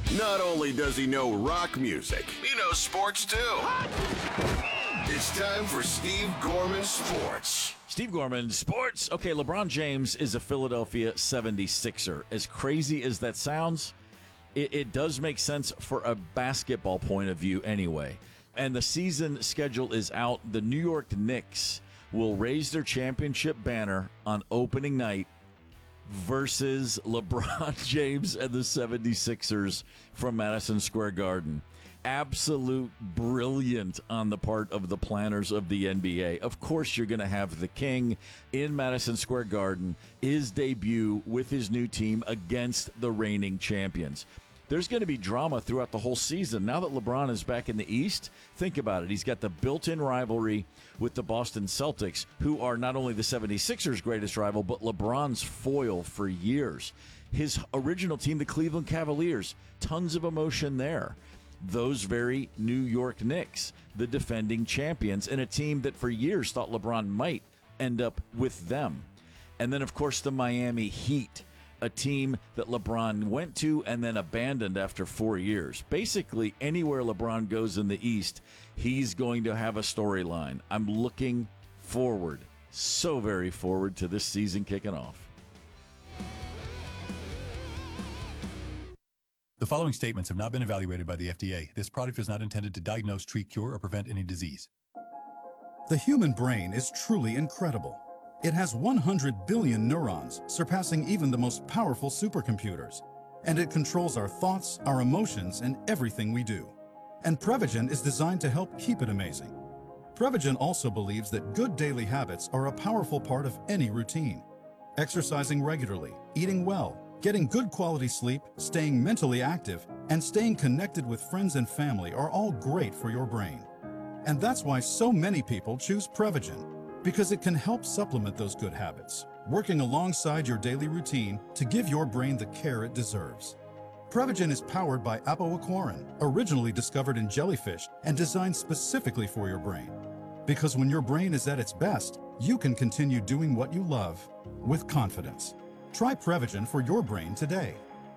Not only does he know rock music, he knows sports too. It's time for Steve Gorman Sports. Steve Gorman, Sports. Okay, LeBron James is a Philadelphia 76er. As crazy as that sounds, it does make sense for a basketball point of view anyway. And the season schedule is out. The New York Knicks will raise their championship banner on opening night versus LeBron James and the 76ers from Madison Square Garden. Absolute brilliant on the part of the planners of the NBA. Of course, you're going to have the King in Madison Square Garden, his debut with his new team against the reigning champions. There's going to be drama throughout the whole season. Now that LeBron is back in the East, think about it. He's got the built-in rivalry with the Boston Celtics, who are not only the 76ers' greatest rival, but LeBron's foil for years. His original team, the Cleveland Cavaliers, tons of emotion there. Those very New York Knicks, the defending champions, and a team that for years thought LeBron might end up with them. And then, of course, the Miami Heat, a team that LeBron went to and then abandoned after 4 years. Basically, anywhere LeBron goes in the East, he's going to have a storyline. I'm looking forward, so very forward to this season kicking off. The following statements have not been evaluated by the FDA. This product is not intended to diagnose, treat, cure, or prevent any disease. The human brain is truly incredible. It has 100 billion neurons, surpassing even the most powerful supercomputers. And it controls our thoughts, our emotions, and everything we do. And Prevagen is designed to help keep it amazing. Prevagen also believes that good daily habits are a powerful part of any routine. Exercising regularly, eating well, getting good quality sleep, staying mentally active, and staying connected with friends and family are all great for your brain. And that's why so many people choose Prevagen, because it can help supplement those good habits, working alongside your daily routine to give your brain the care it deserves. Prevagen is powered by apoaquarin, originally discovered in jellyfish and designed specifically for your brain. Because when your brain is at its best, you can continue doing what you love with confidence. Try Prevagen for your brain today.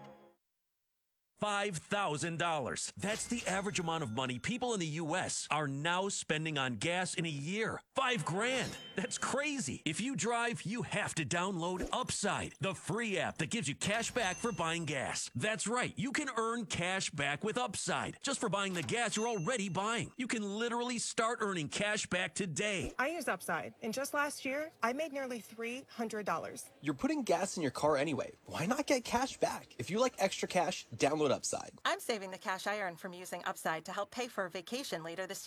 $5,000. That's the average amount of money people in the U.S. are now spending on gas in a year. $5,000. That's crazy. If you drive, you have to download Upside, the free app that gives you cash back for buying gas. That's right. You can earn cash back with Upside just for buying the gas you're already buying. You can literally start earning cash back today. I used Upside, and just last year, I made nearly $300. You're putting gas in your car anyway. Why not get cash back? If you like extra cash, download Upside. I'm saving the cash I earned from using Upside to help pay for a vacation later this year.